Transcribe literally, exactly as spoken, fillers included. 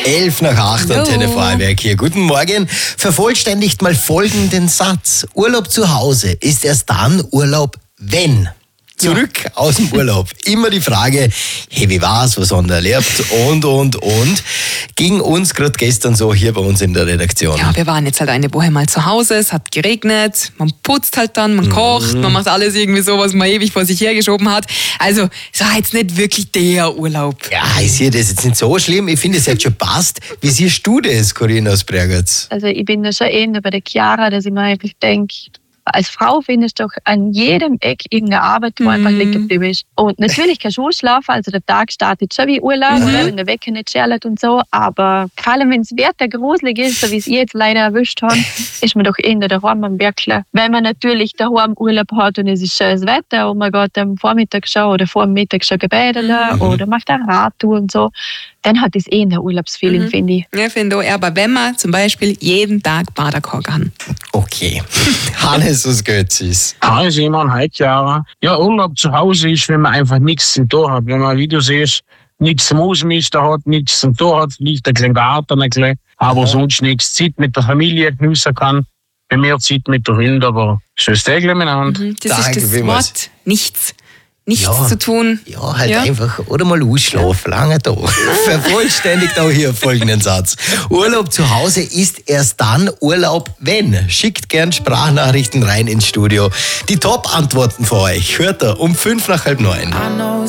Elf nach acht Hallo. Antenne Vorarlberg hier. Guten Morgen. Vervollständigt mal folgenden Satz. Urlaub zu Hause ist erst dann Urlaub, wenn. Zurück ja. aus dem Urlaub. Immer die Frage, hey, wie war's, was haben wir erlebt und, und, und. Ging uns gerade gestern so hier bei uns in der Redaktion. Ja, wir waren jetzt halt eine Woche mal zu Hause, es hat geregnet, man putzt halt dann, man kocht, mhm. man macht alles irgendwie so, was man ewig vor sich hergeschoben hat. Also, es war jetzt nicht wirklich der Urlaub. Ja, ich sehe das jetzt nicht so schlimm. Ich finde, es hat schon passt. Wie siehst du das, Corinna aus Bregenz? Also, ich bin da schon ähnlich bei der Chiara, dass ich mir einfach denke, als Frau findest du doch an jedem Eck irgendeine Arbeit, wo mm. einfach liegen geblieben ist. Und natürlich kannst du schlafen, also der Tag startet schon wie Urlaub, mm. oder wenn der Wecker nicht schärlt und so, aber vor allem, wenn das Wetter gruselig ist, so wie es ich jetzt leider erwischt habe, ist man doch eher daheim am Werkler. Wenn man natürlich daheim Urlaub hat und es ist schönes Wetter und man geht am Vormittag schon oder vor dem Mittag schon gebädeln mm. oder macht eine Radtour und so, dann hat das eh ein Urlaubsfeeling, mhm. finde ich. Ja, finde ich auch. Aber wenn man zum Beispiel jeden Tag baden kann. Okay. Hannes aus Götzis. Hi Simon, hi Chiara. Ja, Urlaub zu Hause ist, wenn man einfach nichts zum Tor hat. Wenn man, wie du siehst, nichts zum Ausmisten hat, nichts zum Tor hat, vielleicht ein kleiner Garten, ein klein, aber ja. sonst nichts. Zeit mit der Familie geniessen kann. Bei mir Zeit mit der Hund, aber schönes Täglich miteinander. Mhm, das Danke ist das Wort, nichts. Nichts ja, zu tun. Ja, halt ja. einfach. Oder mal ausschlafen, ja. lange da. Vervollständigt auch hier folgenden Satz. Urlaub zu Hause ist erst dann Urlaub, wenn. Schickt gern Sprachnachrichten rein ins Studio. Die Top-Antworten für euch hört ihr um fünf nach halb neun.